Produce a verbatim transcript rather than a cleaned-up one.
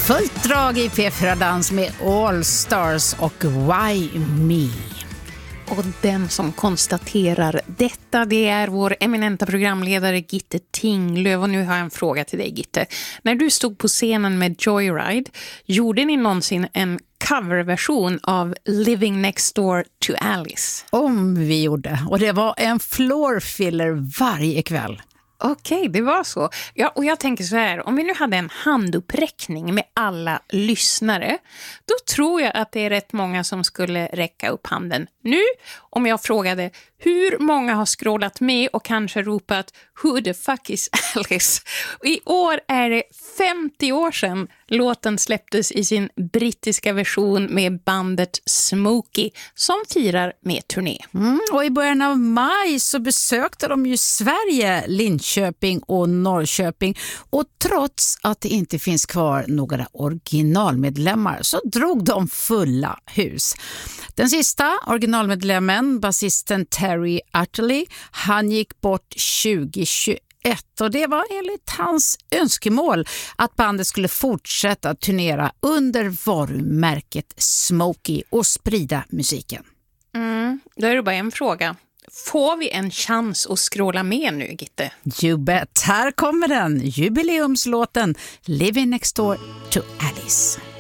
Fullt drag i P fyra Dans med All Stars och Why Me. Och den som konstaterar detta, det är vår eminenta programledare Gitte Tinglöf. Och nu har jag en fråga till dig, Gitte. När du stod på scenen med Joyride, gjorde ni någonsin en coverversion av Living Next Door to Alice? Om vi gjorde. Och det var en floor filler varje kväll. Okej, okay, det var så. Ja, och jag tänker så här, om vi nu hade en handuppräckning med alla lyssnare, då tror jag att det är rätt många som skulle räcka upp handen. Nu, om jag frågade hur många har scrollat med och kanske ropat Who the fuck is Alice? Och i år är det femtio år sedan låten släpptes i sin brittiska version med bandet Smokey som firar med turné. Mm, och i början av maj så besökte de ju Sverige, Linköping och Norrköping. Och trots att det inte finns kvar några originalmedlemmar så drog de fulla hus. Den sista originalmedlemmen, basisten Terry Utterly, han gick bort tjugohundratjugoett. Och det var enligt hans önskemål att bandet skulle fortsätta turnera under varumärket Smokey och sprida musiken. Mm, då är det bara en fråga. Får vi en chans att scrolla med nu, Gitte? You bet. Här kommer den, jubileumslåten Living Next Door to Alice.